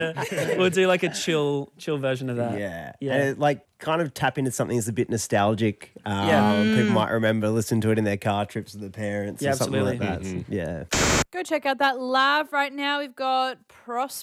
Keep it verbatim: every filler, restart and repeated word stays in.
We'll do like a chill, chill version of that. Yeah. Yeah. And it, like kind of tap into something that's a bit nostalgic. Um, Yeah. People might remember listening to it in their car trips with their parents Yeah, or something like absolutely. that. Yeah. Go check out that live right now. We've got Prosper